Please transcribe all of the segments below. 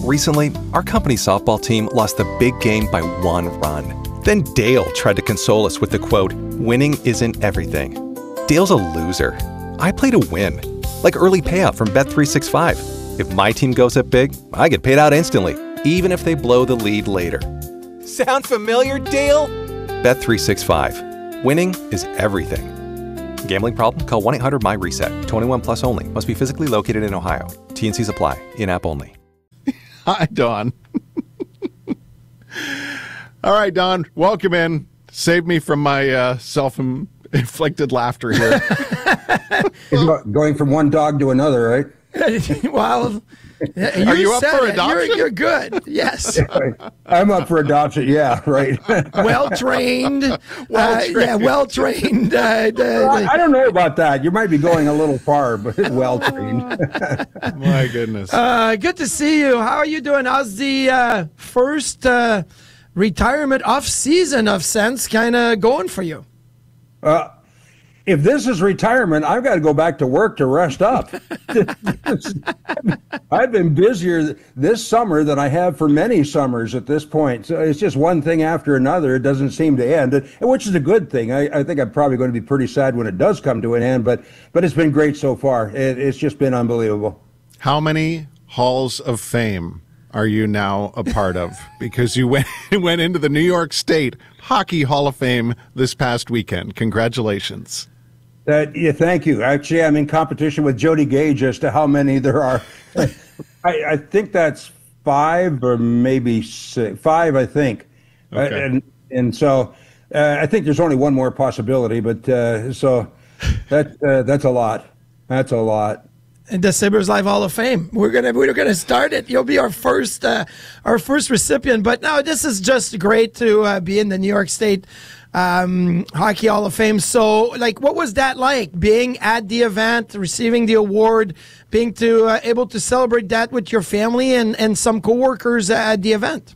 Recently, our company's softball team lost the big game by 1 run. Then Dale tried to console us with the quote, "Winning isn't everything." Dale's a loser. I play to win. Like early payout from Bet365. If my team goes up big, I get paid out instantly, even if they blow the lead later. Sound familiar, Dale? Bet365. Winning is everything. Gambling problem? Call 1-800-MY-RESET. 21 plus only. Must be physically located in Ohio. T&Cs apply. In-app only. Hi, Don. All right, Don. Welcome in. Save me from my self-inflicted laughter here. Going from one dog to another, right? Well, are you up for adoption? You're good. Yes. I'm up for adoption. Yeah, right. Well trained. Well trained. I don't know about that. You might be going a little far, but well trained. My goodness. Good to see you. How are you doing? How's the first retirement off season of sense kind of going for you? If this is retirement, I've got to go back to work to rest up. I've been busier this summer than I have for many summers at this point. So it's just one thing after another. It doesn't seem to end, which is a good thing. I think I'm probably going to be pretty sad when it does come to an end, but it's been great so far. It's just been unbelievable. How many halls of fame are you now a part of? Because you went into the New York State Hockey Hall of Fame this past weekend. Congratulations. Yeah, thank you. Actually, I'm in competition with Jody Gage as to how many there are. I think that's 5 or maybe 6. 5, I think. Okay. And so I think there's only one more possibility, but so that's a lot. That's a lot. And the Sabres Live Hall of Fame. We're gonna start it. You'll be our first recipient. But no, this is just great to be in the New York State Hockey Hall of Fame. So, what was that like, being at the event, receiving the award, being able to celebrate that with your family and some coworkers at the event?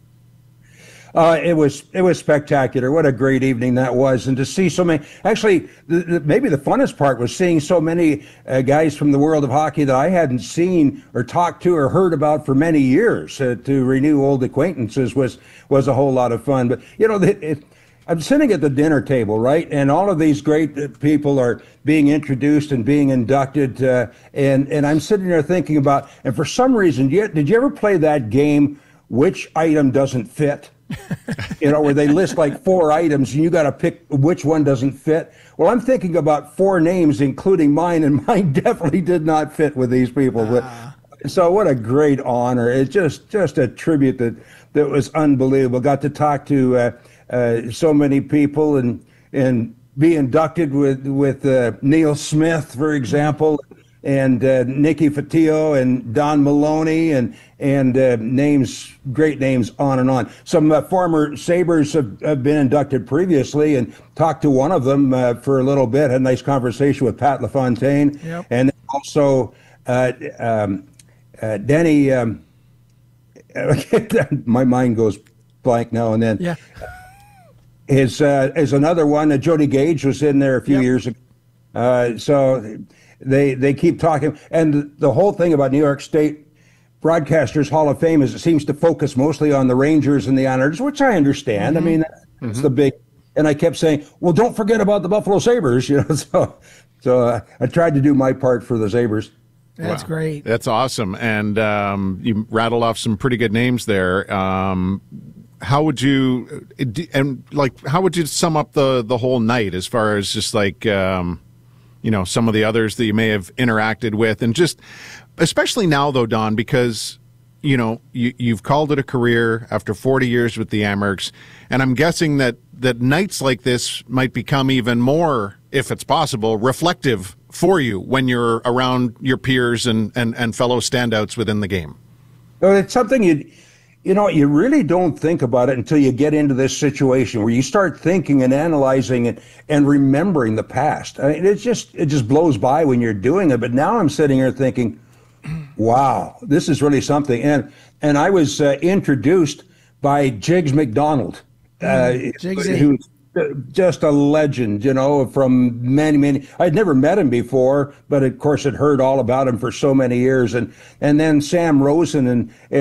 It was spectacular. What a great evening that was, and to see so many. Actually, maybe the funnest part was seeing so many guys from the world of hockey that I hadn't seen or talked to or heard about for many years. To renew old acquaintances was a whole lot of fun. But I'm sitting at the dinner table, right, and all of these great people are being introduced and being inducted, and I'm sitting there thinking about. And for some reason, did you ever play that game? Which item doesn't fit? Where they list like 4 items and you got to pick which one doesn't fit. Well, I'm thinking about 4 names, including mine, and mine definitely did not fit with these people. So what a great honor. It's just a tribute that was unbelievable. Got to talk to so many people and be inducted with Neil Smith, for example, and Nicky Fotiu and Don Maloney and great names on and on. Some former Sabres have been inducted previously, and talked to one of them for a little bit, had a nice conversation with Pat LaFontaine. Yep. And also Denny, my mind goes blank now and then. Yeah. Is another one. Jody Gage was in there a few years ago. So they keep talking. And the whole thing about New York State Broadcasters Hall of Fame is it seems to focus mostly on the Rangers and the Islanders, which I understand. Mm-hmm. I mean, that's the big. And I kept saying, well, don't forget about the Buffalo Sabres. So I tried to do my part for the Sabres. That's great. That's awesome. And you rattled off some pretty good names there. How would you sum up the whole night as far as just some of the others that you may have interacted with, and just especially now though, Don, because you've called it a career after 40 years with the Amerks, and I'm guessing that nights like this might become even more, if it's possible, reflective for you when you're around your peers and fellow standouts within the game. Well, it's something you really don't think about it until you get into this situation where you start thinking and analyzing and remembering the past. I mean, it just blows by when you're doing it. But now I'm sitting here thinking, wow, this is really something. And I was introduced by Jiggs McDonald, who's just a legend, from many. I'd never met him before, but of course had heard all about him for so many years. And then Sam Rosen and